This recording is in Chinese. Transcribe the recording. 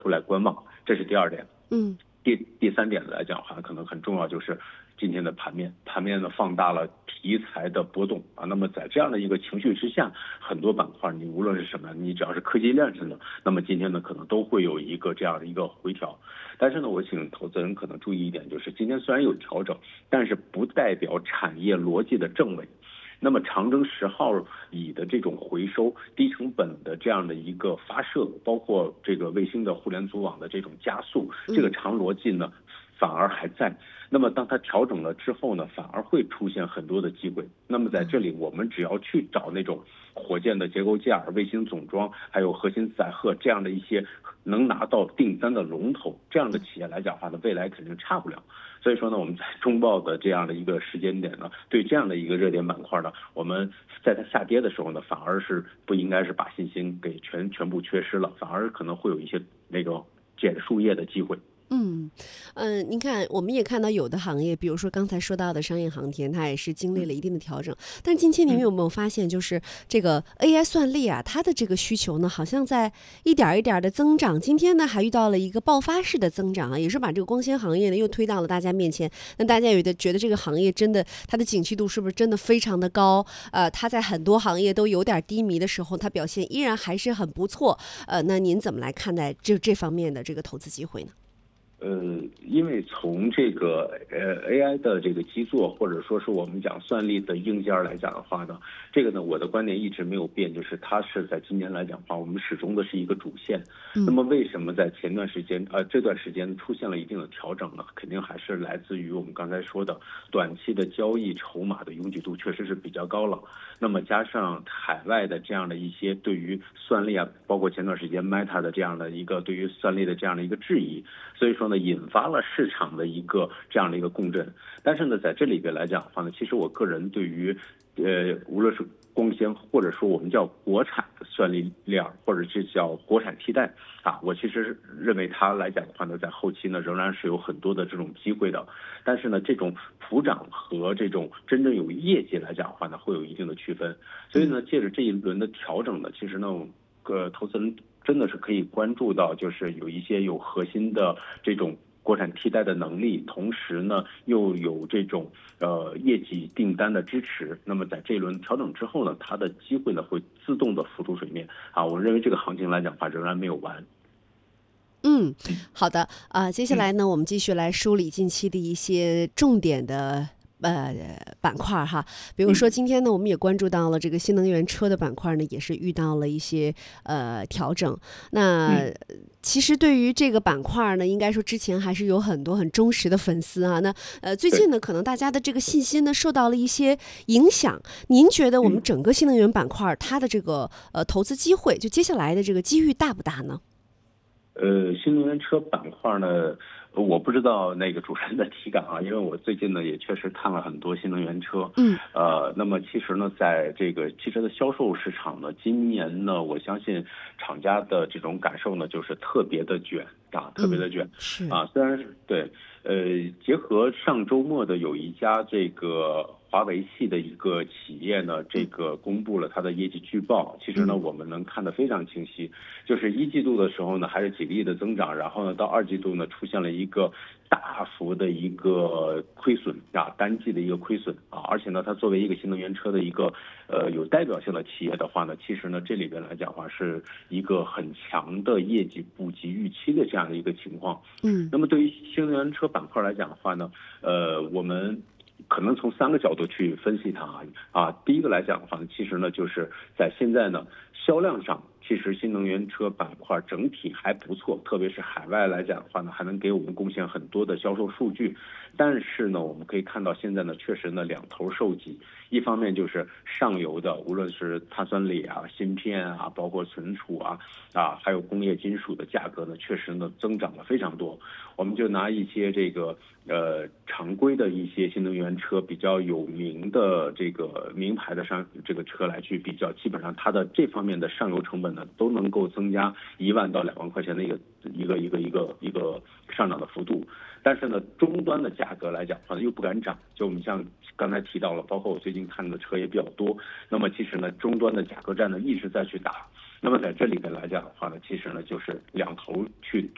出来观望，这是第二点。第三点来讲的话，可能很重要就是今天的盘面呢放大了题材的波动啊。那么在这样的一个情绪之下，很多板块你无论是什么，你只要是科技链上的，那么今天呢可能都会有一个这样的一个回调。但是呢，我请投资人可能注意一点，就是今天虽然有调整，但是不代表产业逻辑的正位。那么长征10号乙的这种回收、低成本的这样的一个发射，包括这个卫星的互联组网的这种加速，这个长逻辑呢反而还在。那么当它调整了之后呢，反而会出现很多的机会。那么在这里，我们只要去找那种火箭的结构件、卫星总装，还有核心载荷这样的一些能拿到订单的龙头，这样的企业来讲的话呢，未来肯定差不了。所以说呢，我们在中报的这样的一个时间点呢，对这样的一个热点板块呢，我们在它下跌的时候呢，反而是不应该是把信心给全部缺失了，反而可能会有一些那个捡树叶的机会。 您看，我们也看到有的行业，比如说刚才说到的商业航天，它也是经历了一定的调整。但近期你们有没有发现，就是这个 AI 算力啊，它的这个需求呢，好像在一点一点的增长。今天呢，还遇到了一个爆发式的增长啊，也是把这个光纤行业呢又推到了大家面前。那大家有的觉得这个行业真的它的景气度是不是真的非常的高？它在很多行业都有点低迷的时候，它表现依然还是很不错。那您怎么来看待这方面的这个投资机会呢？ 因为从这个AI 的这个基座，或者说是我们讲算力的硬件来讲的话呢，这个呢我的观点一直没有变，就是它是在今年来讲的话，我们始终的是一个主线。那么为什么在这段时间出现了一定的调整呢？肯定还是来自于我们刚才说的短期的交易筹码的拥挤度确实是比较高了。那么加上海外的这样的一些对于算力啊，包括前段时间 Meta 的这样的一个对于算力的这样的一个质疑，所以说呢引发了市场的一个这样的一个共振。但是呢在这里边来讲的话呢，其实我个人对于无论是光纤或者说我们叫国产的算力链，或者是叫国产替代啊，我其实认为它来讲的话呢，在后期呢仍然是有很多的这种机会的。但是呢这种普涨和这种真正有业绩来讲的话呢，会有一定的区分。所以呢借着这一轮的调整呢，其实呢投资人真的是可以关注到，就是有一些有核心的这种国产替代的能力，同时呢又有这种业绩订单的支持。那么在这一轮调整之后呢，它的机会呢会自动的浮出水面啊。我认为这个行情来讲的话仍然没有完。 好的接下来呢，我们继续来梳理近期的一些重点的板块哈。比如说今天呢，我们也关注到了这个新能源车的板块呢，也是遇到了一些调整。那其实对于这个板块呢，应该说之前还是有很多很忠实的粉丝啊。那最近呢，可能大家的这个信心呢受到了一些影响。您觉得我们整个新能源板块它的这个投资机会，就接下来的这个机遇大不大呢？ 新能源车板块呢，我不知道那个主持人的体感啊，因为我最近呢也确实看了很多新能源车。那么其实呢，在这个汽车的销售市场呢，今年呢，我相信厂家的这种感受呢，就是特别的卷啊，特别的卷。 是啊，虽然是对，结合上周末的有一家这个华为系的一个企业呢，这个公布了它的业绩季报。其实呢，我们能看得非常清晰，就是一季度的时候呢，还是几个亿的增长，然后呢，到二季度呢，出现了一个大幅的一个亏损啊，单季的一个亏损啊。而且呢，它作为一个新能源车的一个有代表性的企业的话呢，其实呢，这里边来讲的话是一个很强的业绩不及预期的这样的一个情况。那么对于新能源车板块来讲的话呢，我们可能从3个角度去分析它啊。第一个来讲的话呢，其实呢就是在现在呢销量上，其实新能源车板块整体还不错，特别是海外来讲的话呢，还能给我们贡献很多的销售数据。但是呢，我们可以看到现在呢，确实呢两头受挤。一方面就是上游的，无论是碳酸锂啊、芯片啊，包括存储啊，还有工业金属的价格呢，确实呢增长了非常多。我们就拿一些这个常规的一些新能源车比较有名的这个名牌的这个车来去比较，基本上它的这方面的上游成本呢都能够增加1万到2万块钱的一个上涨的幅度。但是呢，终端的价格来讲的话呢，又不敢涨。就我们像刚才提到了，包括我最近看的车也比较多。那么其实呢，终端的价格战呢一直在去打。那么在这里边来讲的话呢，其实呢就是两头去